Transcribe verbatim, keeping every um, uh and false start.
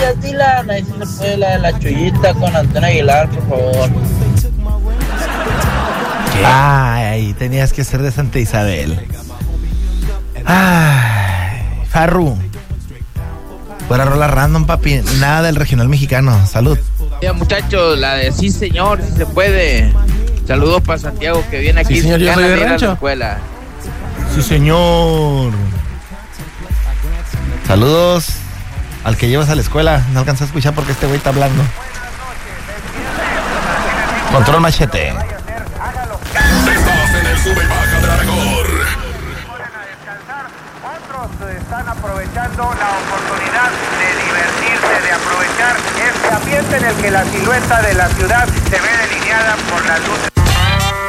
días, Dylan. Ahí sí se puede la de la Chuyita con Antonio Aguilar, por favor. Ay, tenías que ser de Santa Isabel. Ay, Farru. Fuera rola random, papi. Nada del regional mexicano. Salud. Ya, muchachos, la de sí, señor, si se puede. Saludos para Santiago, que viene aquí. Sí, señor, yo soy de ir a rancho. la escuela. Sí, señor. Saludos al que llevas a la escuela. No alcanzé a escuchar porque este güey está hablando. Control Machete. Estás en el sube y baja de la mejor. Otros están aprovechando la oportunidad de divertirse, de aprovechar este ambiente en el que la silueta de la ciudad se ve delineada por las luces.